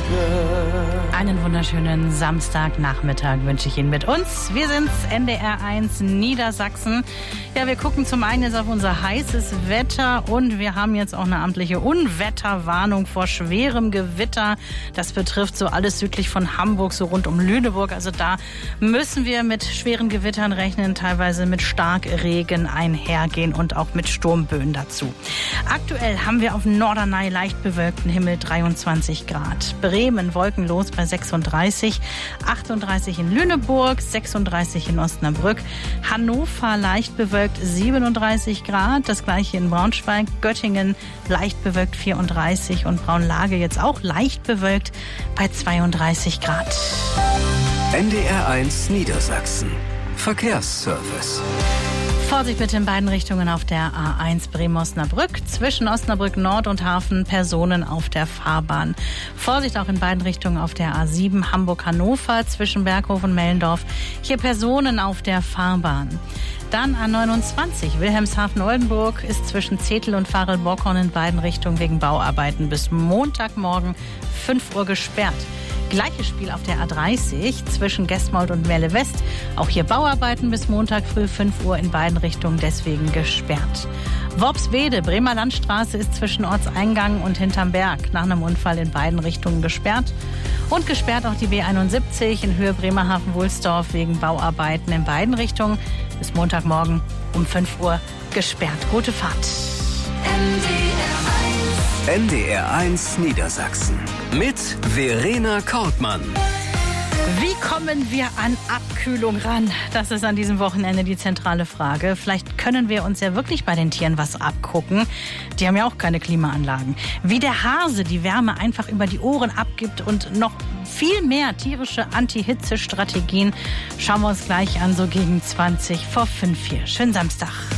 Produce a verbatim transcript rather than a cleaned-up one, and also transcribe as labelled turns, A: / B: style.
A: Einen wunderschönen Samstagnachmittag wünsche ich Ihnen mit uns. Wir sind's, N D R eins Niedersachsen. Ja, wir gucken zum einen jetzt auf unser heißes Wetter und wir haben jetzt auch eine amtliche Unwetterwarnung vor schwerem Gewitter. Das betrifft so alles südlich von Hamburg, so rund um Lüneburg. Also da müssen wir mit schweren Gewittern rechnen, teilweise mit Starkregen einhergehen und auch mit Sturmböen dazu. Aktuell haben wir auf Norderney leicht bewölkten Himmel dreiundzwanzig Grad. Bremen wolkenlos bei sechsunddreißig, achtunddreißig in Lüneburg, sechsunddreißig in Osnabrück, Hannover leicht bewölkt siebenunddreißig Grad, das gleiche in Braunschweig, Göttingen leicht bewölkt vierunddreißig und Braunlage jetzt auch leicht bewölkt bei zweiunddreißig Grad.
B: N D R eins Niedersachsen. Verkehrsservice.
A: Vorsicht bitte in beiden Richtungen auf der A eins Bremen-Osnabrück. Zwischen Osnabrück Nord und Hafen Personen auf der Fahrbahn. Vorsicht auch in beiden Richtungen auf der A sieben Hamburg-Hannover zwischen Berghof und Mellendorf. Hier Personen auf der Fahrbahn. Dann A neunundzwanzig Wilhelmshaven-Oldenburg ist zwischen Zetel und Farel-Bockhorn in beiden Richtungen wegen Bauarbeiten bis Montagmorgen fünf Uhr gesperrt. Gleiches Spiel auf der A dreißig zwischen Gestmold und Melle West. Auch hier Bauarbeiten bis Montag früh fünf Uhr in beiden Richtungen, deswegen gesperrt. Worpswede, Bremer Landstraße ist zwischen Ortseingang und hinterm Berg nach einem Unfall in beiden Richtungen gesperrt. Und gesperrt auch die B einundsiebzig in Höhe Bremerhaven-Wulsdorf wegen Bauarbeiten in beiden Richtungen. Bis Montagmorgen um fünf Uhr gesperrt. Gute Fahrt.
B: N D R eins Niedersachsen mit Verena Kortmann.
A: Wie kommen wir an Abkühlung ran? Das ist an diesem Wochenende die zentrale Frage. Vielleicht können wir uns ja wirklich bei den Tieren was abgucken. Die haben ja auch keine Klimaanlagen. Wie der Hase die Wärme einfach über die Ohren abgibt und noch viel mehr tierische Anti-Hitze-Strategien schauen wir uns gleich an, so gegen zwanzig vor fünf hier. Schönen Samstag.